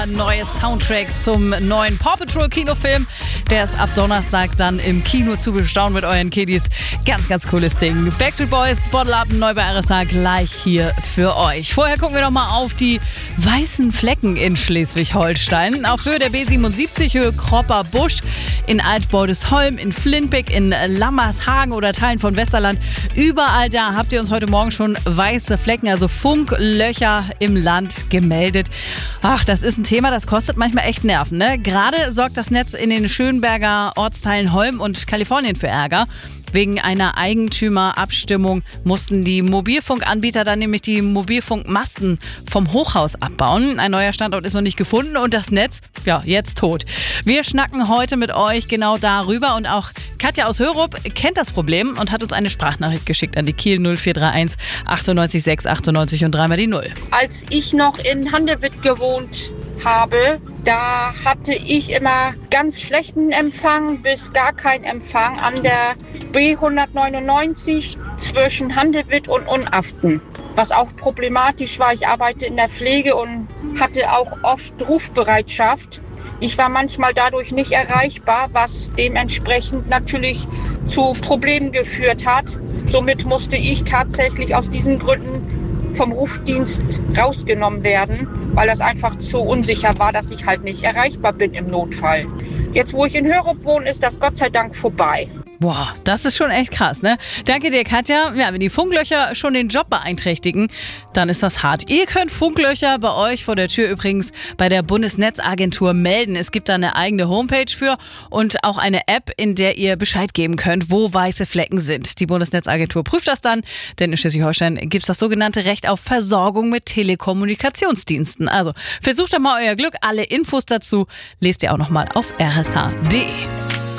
Ein neues Soundtrack zum neuen Paw Patrol Kinofilm. Der ist ab Donnerstag dann im Kino zu bestaunen mit euren Kiddies. Ganz, ganz cooles Ding. Backstreet Boys, Bottle Up, neu bei RSA, gleich hier für euch. Vorher gucken wir noch mal auf die weißen Flecken in Schleswig-Holstein. Auf Höhe der B77, Höhe Kropper Busch, in Altbodesholm, in Flintbeck, in Lammershagen oder Teilen von Westerland. Überall da habt ihr uns heute Morgen schon weiße Flecken, also Funklöcher im Land gemeldet. Ach, das ist ein Thema, das kostet manchmal echt Nerven, ne? Gerade sorgt das Netz in den Schönberger Ortsteilen Holm und Kalifornien für Ärger. Wegen einer Eigentümerabstimmung mussten die Mobilfunkanbieter dann nämlich die Mobilfunkmasten vom Hochhaus abbauen. Ein neuer Standort ist noch nicht gefunden und das Netz, ja, jetzt tot. Wir schnacken heute mit euch genau darüber und auch Katja aus Hörup kennt das Problem und hat uns eine Sprachnachricht geschickt an die Kiel 0431 98 6 98 und dreimal die 0. Als ich noch in Handewitt gewohnt habe, da hatte ich immer ganz schlechten Empfang bis gar keinen Empfang an der B199 zwischen Handewitt und Unaften. Was auch problematisch war, ich arbeite in der Pflege und hatte auch oft Rufbereitschaft. Ich war manchmal dadurch nicht erreichbar, was dementsprechend natürlich zu Problemen geführt hat. Somit musste ich tatsächlich aus diesen Gründen vom Rufdienst rausgenommen werden, weil das einfach zu unsicher war, dass ich halt nicht erreichbar bin im Notfall. Jetzt, wo ich in Hörup wohne, ist das Gott sei Dank vorbei. Boah, das ist schon echt krass, ne? Danke dir, Katja. Ja, wenn die Funklöcher schon den Job beeinträchtigen, dann ist das hart. Ihr könnt Funklöcher bei euch vor der Tür übrigens bei der Bundesnetzagentur melden. Es gibt da eine eigene Homepage für und auch eine App, in der ihr Bescheid geben könnt, wo weiße Flecken sind. Die Bundesnetzagentur prüft das dann, denn in Schleswig-Holstein gibt es das sogenannte Recht auf Versorgung mit Telekommunikationsdiensten. Also versucht doch mal euer Glück. Alle Infos dazu lest ihr auch noch mal auf rsh.de.